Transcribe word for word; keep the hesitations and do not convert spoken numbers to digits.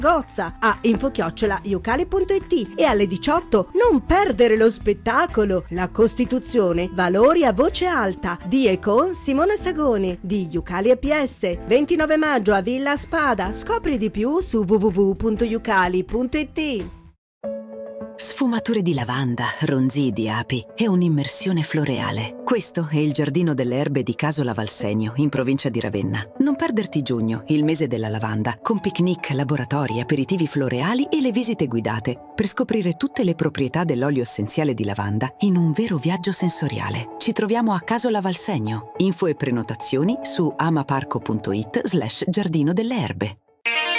Gozza a info chiocciola yucali punto it e alle diciotto non perdere lo spettacolo La Costituzione, valori a voce alta di e con Simone Sagoni di Yucali E P S. ventinove maggio a Villa Spada. Scopri di più su w w w punto yucali punto it. Sfumature di lavanda, ronzii di api e un'immersione floreale. Questo è il Giardino delle Erbe di Casola Valsegno, in provincia di Ravenna. Non perderti giugno, il mese della lavanda, con picnic, laboratori, aperitivi floreali e le visite guidate, per scoprire tutte le proprietà dell'olio essenziale di lavanda in un vero viaggio sensoriale. Ci troviamo a Casola Valsegno. Info e prenotazioni su amaparco punto it slash Giardino delle Erbe.